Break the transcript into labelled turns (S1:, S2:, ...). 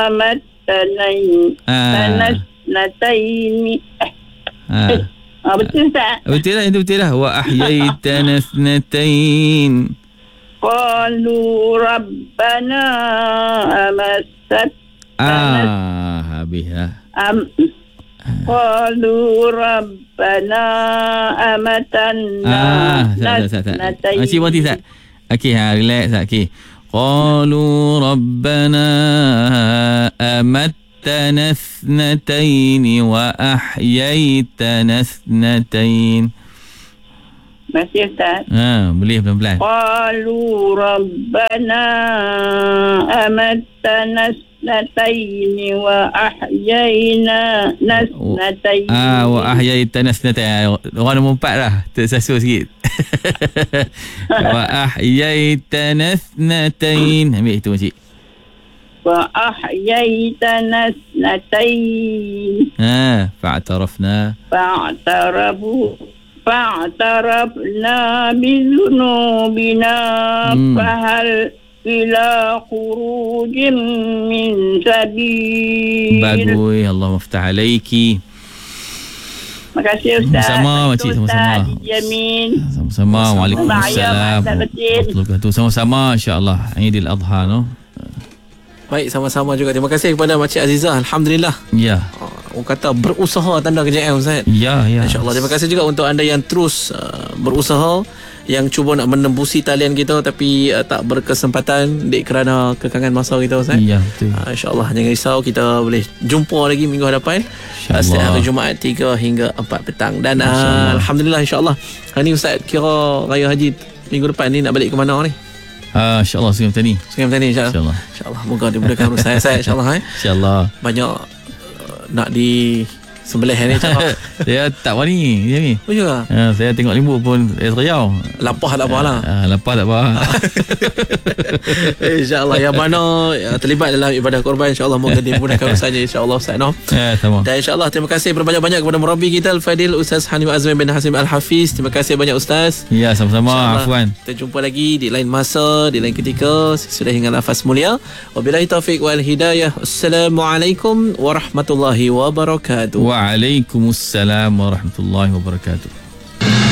S1: amatanaini. Tanasnataini. Betul tak?
S2: Betul lah, itu betul lah. Wa ahyaitana thnatain.
S1: Qalu rabbana amassat.
S2: Habis lah.
S1: Qalu rabbana amatanna. Nasnatain.
S2: Masih mati tak? Okey, relax tak? Okey. Qalu rabbana amattana thnatain wa ahyaitana thnatain.
S1: Masih Ustaz?
S2: Boleh pelan-pelan.
S1: Qalu rabbana amattana thnatain wa ahyayna nasnatain.
S2: Wa ahyaytana thnatain. Orang nombor 4 lah. Tersasul sikit. Wa ahyaytana thnatain. Ambil itu makcik.
S1: Wa ahyaytana thnatain.
S2: Fa'tarafna.
S1: Fa'tarafna bizunubina fahal ila khurujin min sabil.
S2: Bagus, Allah maftah alaiki.
S1: Terima kasih Ustaz.
S2: Sama-sama makcik, sama-sama.
S1: Jamin.
S2: Sama-sama. Waalaikumsalam. Sama-sama, insya-Allah. Aidil Adha no.
S3: Baik, sama-sama juga. Terima kasih kepada Makcik Azizah. Alhamdulillah.
S2: Ya.
S3: Orang kata berusaha tanda KJM Ustaz.
S2: Ya.
S3: InsyaAllah. Terima kasih juga untuk anda yang terus berusaha, yang cuba nak menembusi talian kita tapi tak berkesempatan kerana kekangan masa kita Ustaz.
S2: Ya, betul.
S3: InsyaAllah, jangan risau, kita boleh jumpa lagi minggu hadapan setiap hari Jumaat 3 hingga 4 petang. Dan Alhamdulillah, insyaAllah hari ni Ustaz kira Raya Haji minggu depan ni nak balik ke mana ni?
S2: InsyaAllah Sungai Petani.
S3: InsyaAllah. InsyaAllah. Moga dimudahkan urusan saya insyaAllah.
S2: InsyaAllah.
S3: Banyak nak di sembelih ni.
S2: Saya tak wani dia ni.
S3: Oh ya.
S2: Saya tengok limbu pun Riau.
S3: Lapar tak apalah.
S2: Lapar tak apa.
S3: InsyaAllah yang mana terlibat dalam ibadah korban, insyaAllah moga dimudahkan urusannya insyaAllah Ustaz no.
S2: Sama.
S3: Dan insyaAllah terima kasih berbanyak-banyak kepada murabi kita Al-Fadil Ustaz Hanim Azmin bin Hasim Al-Hafiz. Terima kasih banyak Ustaz.
S2: Ya, sama-sama. Afwan.
S3: Kita jumpa lagi di lain masa, di lain ketika. Sudah hingga nafas mulia. Wabillahi taufiq wal hidayah. Assalamualaikum warahmatullahi wabarakatuh.
S2: Waalaikumsalam warahmatullahi wabarakatuh.